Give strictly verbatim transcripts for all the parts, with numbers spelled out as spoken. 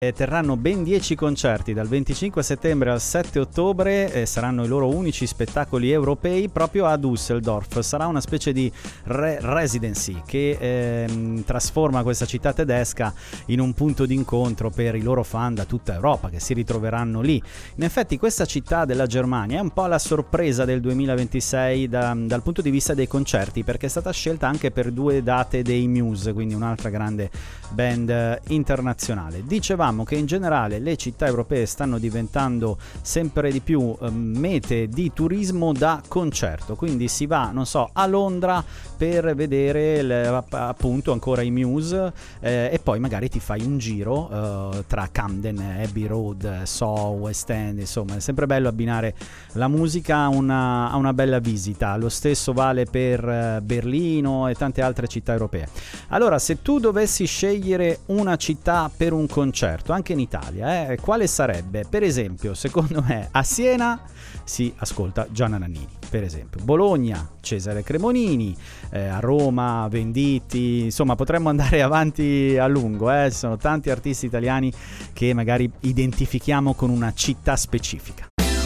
Terranno ben dieci concerti dal venticinque settembre al sette ottobre e saranno i loro unici spettacoli europei proprio a Düsseldorf. Sarà una specie di re- residency che ehm, trasforma questa città tedesca in un punto d'incontro per i loro fan da tutta Europa che si ritroveranno lì. In effetti questa città della Germania è un po' la sorpresa del duemilaventisei da, dal punto di vista dei concerti, perché è stata scelta anche per due date dei Muse, quindi un'altra grande band internazionale. Dicevamo che in generale le città europee stanno diventando sempre di più eh, mete di turismo da concerto, quindi si va, non so, a Londra per vedere le, appunto ancora i Muse eh, e poi magari ti fai un giro eh, tra Camden, Abbey Road, Soho, West End, insomma è sempre bello abbinare la musica a una, a una bella visita. Lo stesso vale per eh, Berlino e tante altre città europee. Allora, se tu dovessi scegliere una città per un concerto anche in Italia, eh, quale sarebbe? Per esempio, secondo me a Siena si ascolta Gianna Nannini, per esempio. Bologna, Cesare Cremonini, eh, a Roma Venditti, insomma potremmo andare avanti a lungo, eh. Ci sono tanti artisti italiani che magari identifichiamo con una città specifica.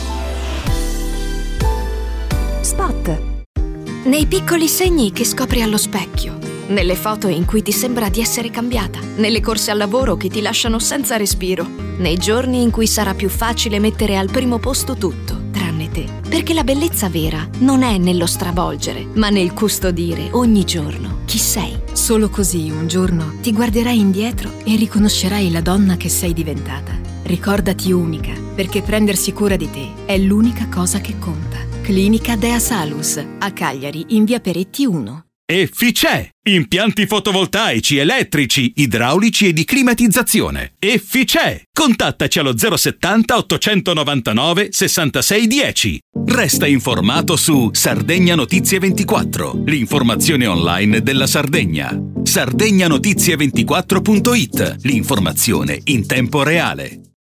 Spot. Nei piccoli segni che scopri allo specchio, nelle foto in cui ti sembra di essere cambiata, nelle corse al lavoro che ti lasciano senza respiro, nei giorni in cui sarà più facile mettere al primo posto tutto, tranne te. Perché la bellezza vera non è nello stravolgere, ma nel custodire ogni giorno chi sei. Solo così un giorno ti guarderai indietro e riconoscerai la donna che sei diventata. Ricordati unica, perché prendersi cura di te è l'unica cosa che conta. Clinica Dea Salus, a Cagliari, in via Peretti uno. Efficè! Impianti fotovoltaici, elettrici, idraulici e di climatizzazione. Efficè! Contattaci allo zero settanta ottocentonovantanove sessantasei dieci. Resta informato su Sardegna Notizie ventiquattro, l'informazione online della Sardegna. sardegna notizie ventiquattro punto it, l'informazione in tempo reale.